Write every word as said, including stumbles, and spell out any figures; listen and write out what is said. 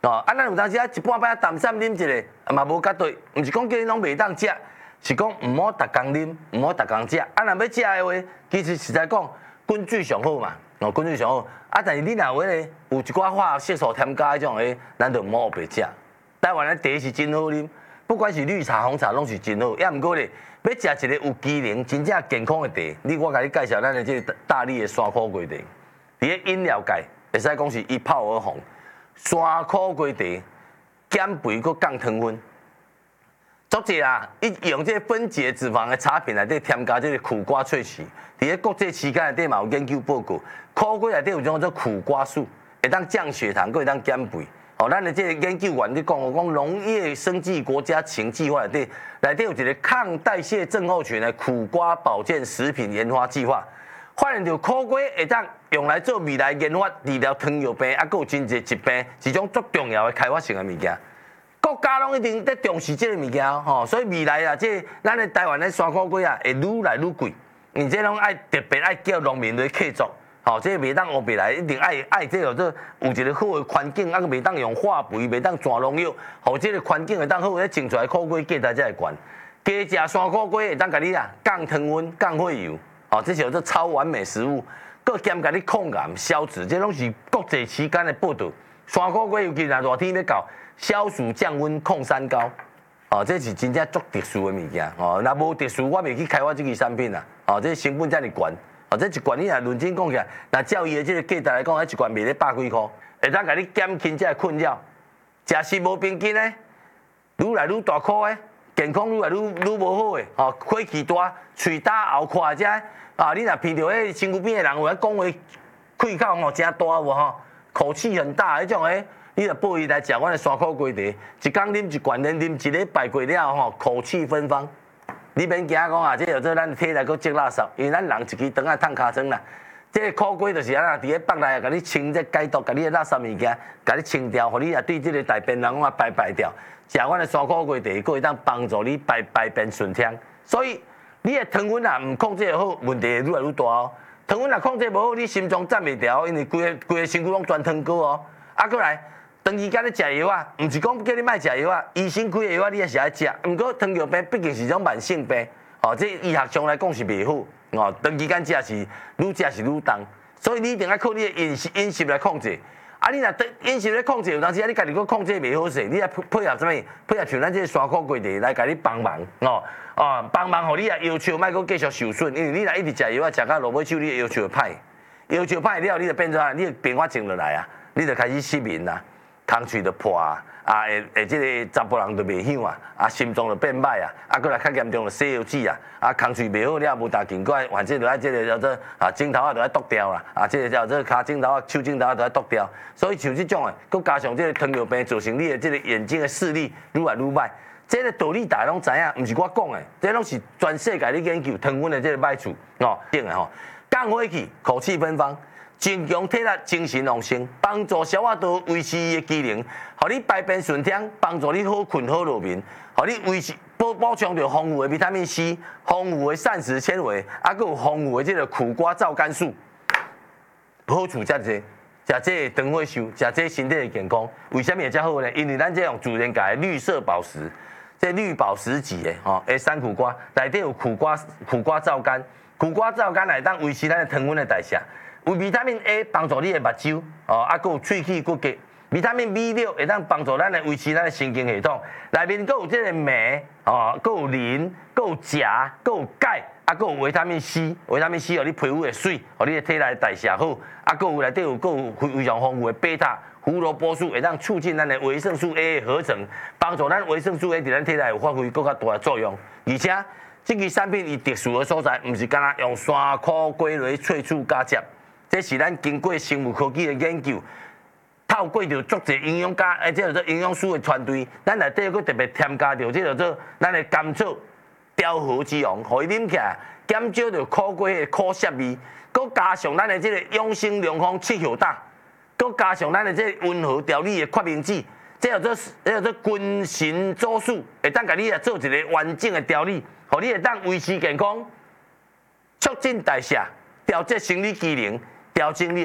哦，啊，咱有当时啊一半摆淡散啉一个，嘛无绝对，毋是讲叫你拢袂当食，是讲毋好逐工啉，毋好逐工食。啊，若要食的话，其实实在讲，滚水上好嘛，哦，滚水上好。啊，但是你若有咧有一寡化学色素添加迄种诶，咱就毋好白食。台湾的茶是真好啉，不管是绿茶、红茶，拢是真好。也毋过咧，要食一个有机能、真正健康的茶，你我甲你介绍咱的这个大力的山苦瓜茶，伫咧饮料界会使讲是一炮而红。山苦瓜茶减肥佮降糖分，足济啊！伊用这分解脂肪的茶品内底添加这个苦瓜萃取，伫咧国际期刊内底嘛有研究报告，苦瓜内底有种叫做苦瓜素，会当降血糖，佮会当减肥。哦，咱的这个研究员咧讲，我讲农业生技国家情计划内底，内底有一个抗代谢症候群的苦瓜保健食品研发计划。发现到苦瓜会当用来做未来研发治疗糖尿病，啊，佮有真侪疾病，是种足重要的开发性的物件。国家拢一定在重视这个物件吼，所以未来啊，这咱的台湾的山苦瓜啊，会愈来愈贵。而且拢爱特别爱叫农民来客作，吼，这袂当学未来一定爱爱这个做有一个好的环境，啊，袂当用化肥，袂当转农药，吼，这个环境会当好，咧种出来苦瓜价值才会悬。加食山苦瓜会当甲你啊降糖分、降血油。哦，这叫做超完美食物，佮兼甲你抗癌消脂，这拢是国际期刊的报道。山苦瓜尤其若热天要到，消暑降温、抗三高，哦，这是真正足特殊的物件。哦，若无特殊，我袂去开发这个产品啦。哦，这成本遮尔悬，哦，这一罐你若认真讲起来，若照伊的这个价值来讲，迄一罐卖咧百几箍，会当甲你减轻这个困扰。食食无平均的，愈来愈大颗的。健康愈来愈愈无好诶，吼，火气大，喙焦喉快遮，啊，你若闻到迄身躯边诶人有咧讲话，气口吼真大无吼，口气很大迄种诶，你著报伊来食阮诶山苦瓜茶，一工啉一罐，连啉一礼拜过了吼，口气芬芳。你免惊讲啊，这叫做咱体内佫积垃圾，因为咱人一支肠啊，烫尻川啦。这个苦瓜就是安那，伫咧腹内啊，甲你清这解毒，甲你诶垃圾物件，甲你清掉，互你啊对这个大便人啊排排掉。食阮的山苦瓜茶，佫会当帮助你排排便顺畅。所以你的糖分啊，唔控制好，问题会愈来愈大哦。糖分啊控制无好，你心脏站袂调，因为规个规个身躯拢全糖果哦。啊，过来，长期间咧食药啊，唔是讲叫你莫食药啊，医生开的药啊，你也是爱食。毋过糖尿病毕竟是种慢性病，哦，这医学上来讲是袂好。哦，长期间食是愈食是愈重，所以你一定要靠你的饮食饮食来控制。啊，你若对饮食咧控制，有当时啊，你家己佫控制袂好势，你来配配合啥物？配合像咱这个山苦瓜茶来甲你帮忙哦，哦，帮忙互你啊要求莫佫继续受损，因为你若一直食药啊，食到落尾手，你的要求会歹，要求歹了，你就变做啊，你的变化静落来啊，你就开始失眠啦，空喙就破啊，啊，会会即个查甫人就袂响啊，啊，心脏就变歹啊，啊，佫来较严重就西药子啊，啊，空喙袂好了，无大劲，佫爱反正就爱即个叫做啊，镜头啊，就爱剁掉啦，啊，即个叫做骹镜头啊、手镜头啊，都爱剁掉。所以像即种诶，佫加上即个糖尿病，造成你的即个眼睛的视力愈来愈歹。这个道理大家拢知影，毋是我讲诶，这拢是全世界咧研究糖分的这个歹处哦，定诶吼，降火气，口气芬芳。增强体力、精神旺盛，帮助消化道维持伊的机能，互你排便顺畅，帮助你好困好入眠，互你维持补补充着丰富的维他命 C、丰富的膳食纤维，啊，佫有丰富的这个苦瓜皂苷素，好处遮济。食这长火寿，食这身体的健康，为什么会遮好呢？因为咱这种自然界的绿色宝石，这绿宝石级的吼，诶，山苦瓜内底有苦瓜苦瓜皂苷，苦瓜皂苷来当维持咱的糖分的代谢。有维他命 A 帮助你的目睭，哦，啊，佫有喙齿骨骼。维他命 B 六会当帮助咱来维持咱的神经系统。内面佫有这个镁，哦，佫有磷，佫有钾，佫有钙，啊，佫有维他命 C。维他命 C，互你皮肤会水，互你的体内代谢好。啊，佫有内底有佫有非常丰富的贝塔胡萝卜素，会当促进咱的维生素 A 的合成，帮助咱维生素 A 伫咱体内有发挥更较大的作用。而且，这个产品伊特殊的所在，毋是干那用山苦瓜类萃取加接。这是咱经过生物科技的研究，透过着足侪营养家，诶，即叫做营养师的团队，咱内底佫特别添加着即叫做咱的甘草调和之王，互伊啉起来减少着苦瓜的苦涩味，佫加上咱的即个养生良方七hiệu大，佫加上咱的即个温和调理的决明子，即叫做即叫做君臣佐使，会当甲你啊做一个完整的调理，互你会当维持健康，促进代谢，调节生理机能。调整你。